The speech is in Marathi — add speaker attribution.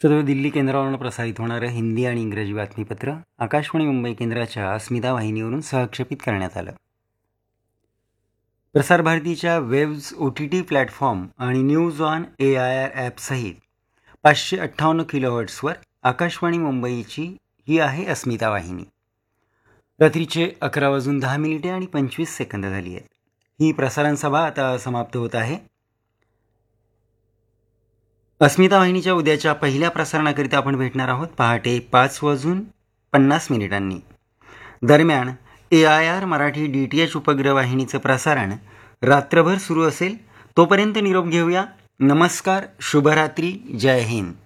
Speaker 1: तर दिल्ली केंद्रावरून प्रसारित होणारं हिंदी आणि इंग्रजी बातमीपत्र आकाशवाणी मुंबई केंद्राच्या अस्मिता वाहिनीवरून सहक्षेपित करण्यात आलं. प्रसार भारतीच्या वेब्स OTT प्लॅटफॉर्म आणि न्यूज ऑन AIR ॲपसहित 558 किलोहर्ट्सवर आकाशवाणी मुंबईची ही आहे अस्मिता वाहिनी. रात्रीचे 11:10 आणि 25 सेकंद झाली आहेत. ही प्रसारण सभा आता समाप्त होत आहे. अस्मिता वाहिनीच्या उद्याच्या पहिल्या प्रसारणाकरिता आपण भेटणार आहोत पहाटे 5:50 दरम्यान AIR मराठी DTH उपग्रह वाहिनीचं प्रसारण रात्रभर सुरू असेल. तोपर्यंत निरोप घेऊया. नमस्कार, शुभरात्री, जय हिंद.